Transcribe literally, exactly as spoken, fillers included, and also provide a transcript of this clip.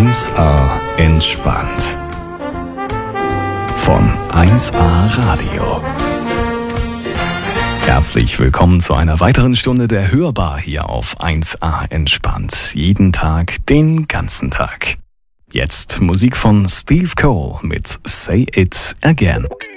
eins a entspannt. Von eins a Radio. Herzlich willkommen zu einer weiteren Stunde der Hörbar hier auf eins a entspannt. Jeden Tag, den ganzen Tag. Jetzt Musik von Steve Cole mit Say It Again.